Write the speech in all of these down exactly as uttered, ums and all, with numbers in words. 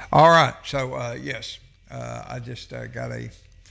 All right. So, uh, yes, uh, I just uh, got a.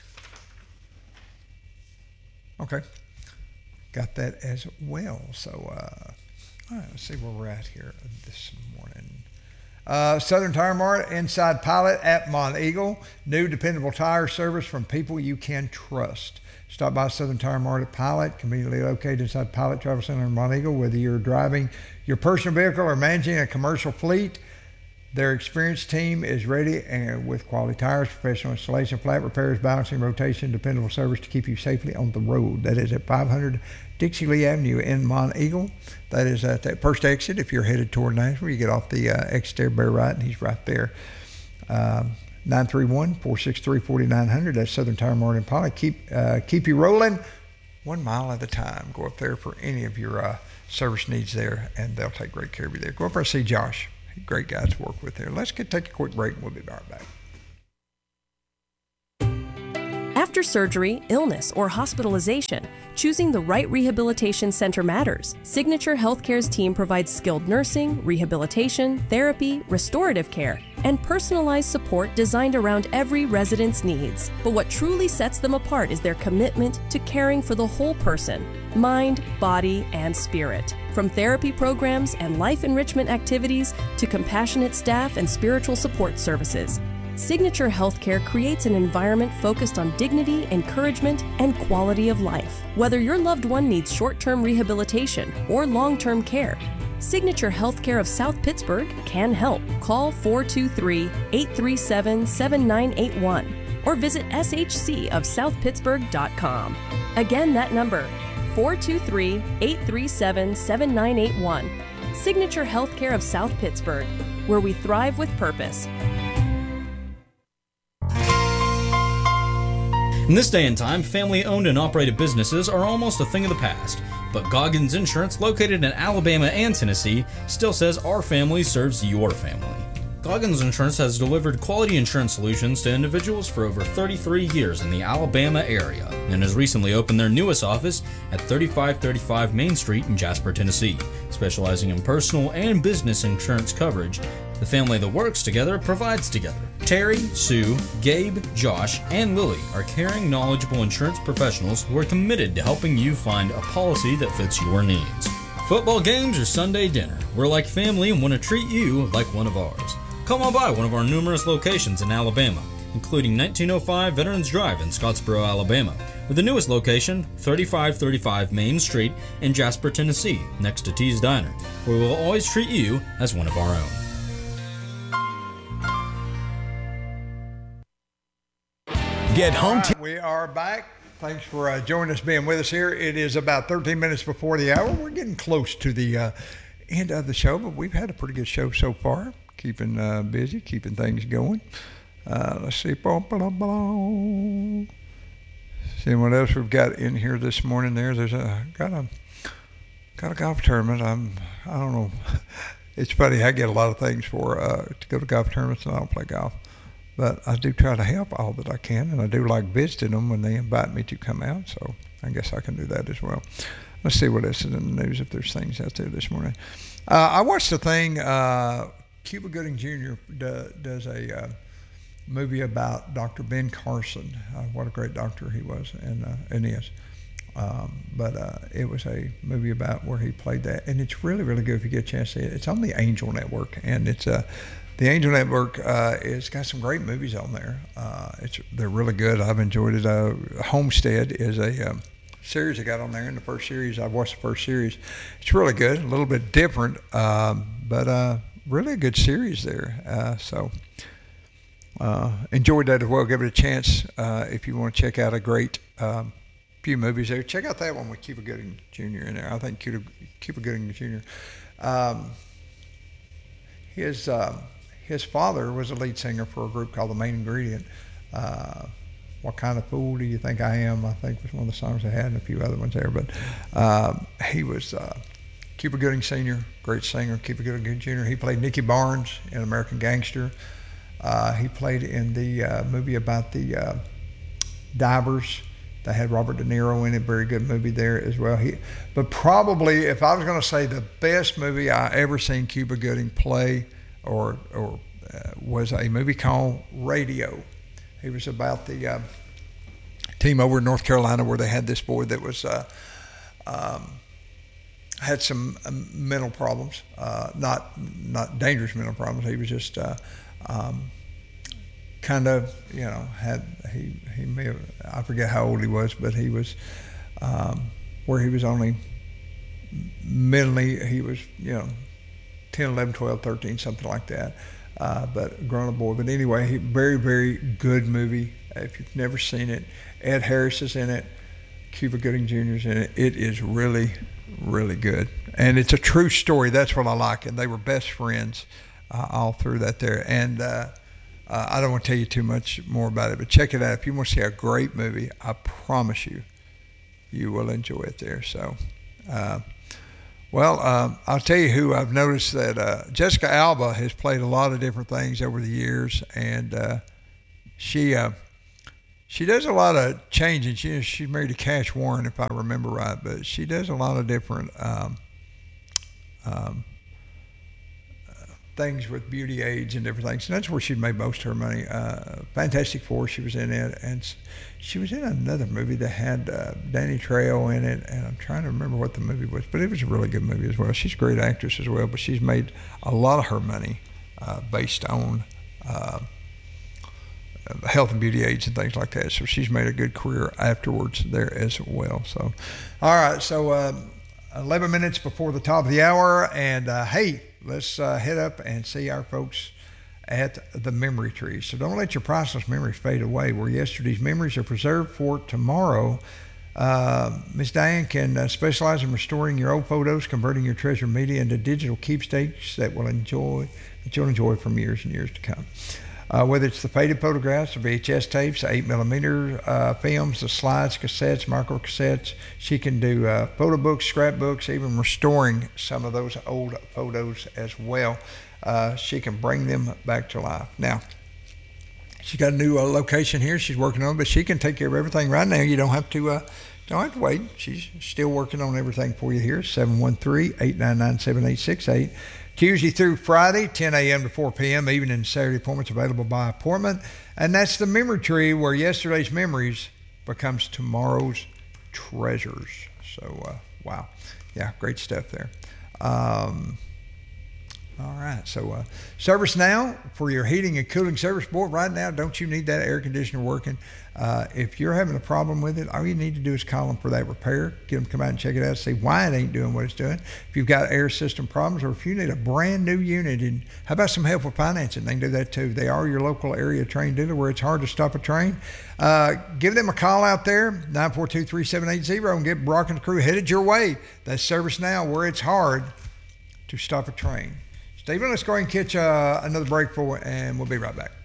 Okay. Got that as well. So, uh, all right, let's see where we're at here this morning. Uh, Southern Tire Mart, inside Pilot at Monteagle. New dependable tire service from people you can trust. Stop by Southern Tire Mart at Pilot, conveniently located inside Pilot Travel Center in Monteagle. Whether you're driving your personal vehicle or managing a commercial fleet, their experienced team is ready and with quality tires, professional installation, flat repairs, balancing, rotation, dependable service to keep you safely on the road. That is at five hundred Dixie Lee Avenue in Monteagle. That is at that first exit. If you're headed toward Nashville, you get off the uh, exit there, bear right, and he's right there. Um, nine three one, four six three, four nine zero zero. That's Southern Tire Mart in Pilot. Keep, uh, keep you rolling one mile at a time. Go up there for any of your uh, service needs there, and they'll take great care of you there. Go up there and see Josh. Great guys to work with there. Let's get take a quick break and we'll be right back. After surgery, illness, or hospitalization, choosing the right rehabilitation center matters. Signature Healthcare's team provides skilled nursing, rehabilitation, therapy, restorative care, and personalized support designed around every resident's needs. But what truly sets them apart is their commitment to caring for the whole person, mind, body, and spirit. From therapy programs and life enrichment activities to compassionate staff and spiritual support services, Signature Healthcare creates an environment focused on dignity, encouragement, and quality of life. Whether your loved one needs short-term rehabilitation or long-term care, Signature Healthcare of South Pittsburgh can help. Call four two three, eight three seven, seven nine eight one or visit s h c of south pittsburgh dot com. Again, that number, four two three, eight three seven, seven nine eight one. Signature Healthcare of South Pittsburgh, where we thrive with purpose. In this day and time, family-owned and operated businesses are almost a thing of the past. But Goggins Insurance, located in Alabama and Tennessee, still says our family serves your family. Goggins Insurance has delivered quality insurance solutions to individuals for over thirty-three years in the Alabama area and has recently opened their newest office at thirty-five thirty-five Main Street in Jasper, Tennessee. Specializing in personal and business insurance coverage, the family that works together provides together. Terry, Sue, Gabe, Josh, and Lily are caring, knowledgeable insurance professionals who are committed to helping you find a policy that fits your needs. Football games or Sunday dinner, we're like family and want to treat you like one of ours. Come on by one of our numerous locations in Alabama, including nineteen oh five Veterans Drive in Scottsboro, Alabama, with the newest location, thirty-five thirty-five Main Street in Jasper, Tennessee, next to T's Diner, where we'll always treat you as one of our own. Get home. Right, we are back. Thanks for uh, joining us, being with us here. It is about thirteen minutes before the hour. We're getting close to the uh, end of the show, but we've had a pretty good show so far. Keeping uh, busy, keeping things going. Uh, let's see. See what else we've got in here this morning. There, there's a got a got a golf tournament. I'm I don't know. It's funny. I get a lot of things for uh, to go to golf tournaments, and I don't play golf. But I do try to help all that I can, and I do like visiting them when they invite me to come out, so I guess I can do that as well. Let's see what else is in the news, if there's things out there this morning. Uh, I watched a thing, uh, Cuba Gooding Junior do, does a uh, movie about Doctor Ben Carson. Uh, what a great doctor he was and, uh, and is. Um, but uh, it was a movie about where he played that, and it's really, really good if you get a chance to see it. It's on the Angel Network, and it's a... Uh, The Angel Network uh, has got some great movies on there. Uh, it's they're really good. I've enjoyed it. Uh, Homestead is a um, series I got on there. In the first series, I watched the first series. It's really good, a little bit different, um, but uh, really a good series there. Uh, so uh, enjoyed that as well. Give it a chance uh, if you want to check out a great um, few movies there. Check out that one with Cuba Gooding Junior in there. I think Cuba, Cuba Gooding Junior Um, his uh, His father was a lead singer for a group called The Main Ingredient. Uh, What Kind of Fool Do You Think I Am, I think was one of the songs they had, and a few other ones there. But um, he was uh, Cuba Gooding Senior, great singer. Cuba Gooding Junior He played Nicky Barnes in American Gangster. Uh, he played in the uh, movie about the uh, divers that had Robert De Niro in it. Very good movie there as well. He, but probably, if I was going to say the best movie I ever seen Cuba Gooding play, or or was a movie called Radio. It was about the uh, team over in North Carolina where they had this boy that was uh, um, had some um, mental problems, uh, not not dangerous mental problems. He was just uh, um, kind of, you know, had he he may have, I forget how old he was, but he was um, where he was only mentally, he was, you know, ten, eleven, twelve, thirteen, something like that. Uh, but a grown-up boy. But anyway, he, very, very good movie. If you've never seen it, Ed Harris is in it. Cuba Gooding Junior is in it. It is really, really good. And it's a true story. That's what I like. And they were best friends uh, all through that there. And uh, uh, I don't want to tell you too much more about it, but check it out. If you want to see a great movie, I promise you, you will enjoy it there. So, uh, Well, um, I'll tell you who I've noticed that uh, Jessica Alba has played a lot of different things over the years, and uh, she uh, she does a lot of changing. She she's married to Cash Warren, if I remember right, but she does a lot of different um, um, uh, things with beauty aids and different things. And that's where she made most of her money. Uh, Fantastic Four, she was in it, and she was in another movie that had uh, Danny Trejo in it, and I'm trying to remember what the movie was, but it was a really good movie as well. She's a great actress as well, but she's made a lot of her money uh, based on uh, health and beauty aids and things like that. So she's made a good career afterwards there as well. So, all right, so uh, eleven minutes before the top of the hour, and uh, hey, let's uh, head up and see our folks at the Memory Tree. So don't let your priceless memories fade away. Where yesterday's memories are preserved for tomorrow. Uh, Miss Diane can uh, specialize in restoring your old photos, converting your treasured media into digital keepsakes that will enjoy that you'll enjoy from years and years to come. Uh, whether it's the faded photographs, the V H S tapes, the eight millimeter uh, films, the slides, cassettes, micro cassettes, she can do uh, photo books, scrapbooks, even restoring some of those old photos as well. Uh, she can bring them back to life. Now, she's got a new uh, location here she's working on, but she can take care of everything right now. You don't have to uh, don't have to wait. She's still working on everything for you here. seven one three, eight nine nine, seven eight six eight. Tuesday through Friday, ten a.m. to four p.m., even in Saturday appointments available by appointment. And that's the Memory Tree, where yesterday's memories becomes tomorrow's treasures. So, uh, wow. Yeah, great stuff there. Um, All right, so uh, service now for your heating and cooling service. Boy, right now, don't you need that air conditioner working? Uh, if you're having a problem with it, all you need to do is call them for that repair. Get them to come out and check it out, see why it ain't doing what it's doing. If you've got air system problems, or if you need a brand new unit, and how about some help with financing? They can do that too. They are your local area train dealer where it's hard to stop a train. Uh, give them a call out there, nine four two, three seven eight zero, and get Brock and the crew headed your way. That's service now, where it's hard to stop a train. Stephen, let's go ahead and catch uh, another break for it, and we'll be right back.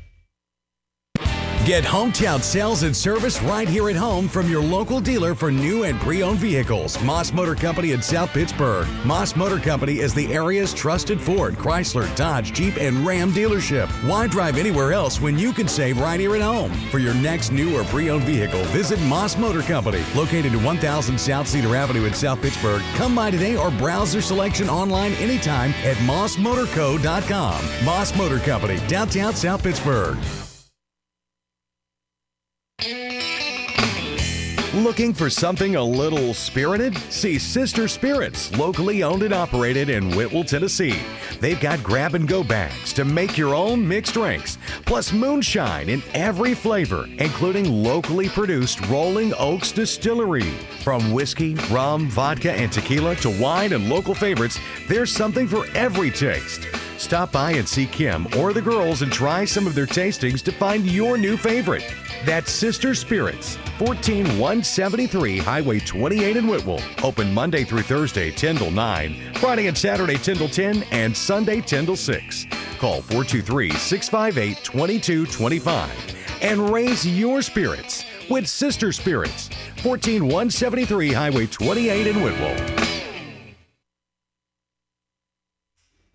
Get hometown sales and service right here at home from your local dealer for new and pre-owned vehicles. Moss Motor Company in South Pittsburgh. Moss Motor Company is the area's trusted Ford, Chrysler, Dodge, Jeep, and Ram dealership. Why drive anywhere else when you can save right here at home? For your next new or pre-owned vehicle, visit Moss Motor Company, located at one thousand South Cedar Avenue in South Pittsburgh. Come by today or browse their selection online anytime at moss motor co dot com. Moss Motor Company, downtown South Pittsburgh. Looking for something a little spirited? See Sister Spirits, locally owned and operated in Whitwell, Tennessee. They've got grab-and-go bags to make your own mixed drinks, plus moonshine in every flavor, including locally produced Rolling Oaks Distillery. From whiskey, rum, vodka, and tequila to wine and local favorites, there's something for every taste. Stop by and see Kim or the girls and try some of their tastings to find your new favorite. That's Sister Spirits, fourteen one seventy-three Highway twenty-eight in Whitwell. Open Monday through Thursday, ten till nine, Friday and Saturday, ten till ten, and Sunday, ten till six. Call four two three, six five eight, two two two five and raise your spirits with Sister Spirits, fourteen one seventy-three Highway twenty-eight in Whitwell.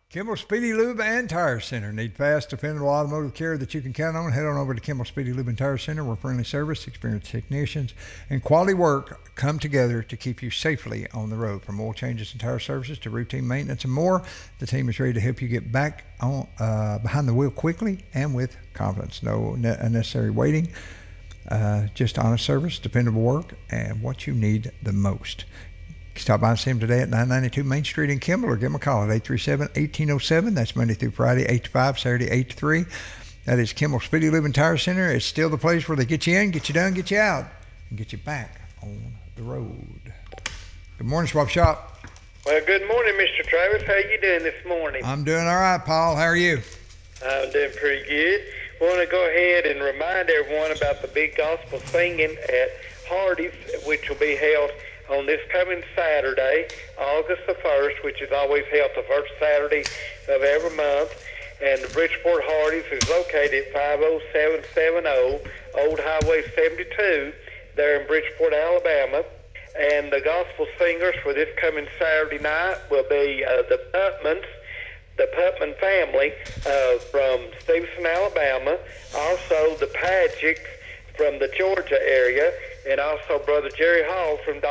Kimball Speedy Lube and Tire Center. Need fast, dependable automotive care that you can count on? Head on over to Kimball Speedy Lube and Tire Center, where friendly service, experienced technicians, and quality work come together to keep you safely on the road. From oil changes and tire services to routine maintenance and more, the team is ready to help you get back on uh, behind the wheel quickly and with confidence. No ne- unnecessary waiting. Uh, just honest service, dependable work, and what you need the most. Stop by and see them today at nine ninety-two Main Street in Kimball, or give them a call at eight three seven, one eight zero seven. That's Monday through Friday, eight to five, Saturday, eight to three. That is Kimball Speedy Lube and Tire Center. It's still the place where they get you in, get you done, get you out, and get you back on the road. Good morning, Swap Shop. Well, good morning, Mister Travis. How you doing this morning? I'm doing all right, Paul. How are you? I'm doing pretty good. Want to go ahead and remind everyone about the big gospel singing at Hardy's, which will be held on this coming Saturday, August the first, which is always held the first Saturday of every month. And the Bridgeport Hardy's is located at five oh seven seven oh Old Highway seventy-two there in Bridgeport, Alabama. And the gospel singers for this coming Saturday night will be uh, the Putmans, the Putman family uh, from Stevenson, Alabama, also the Padgicks from the Georgia area, and also Brother Jerry Hall from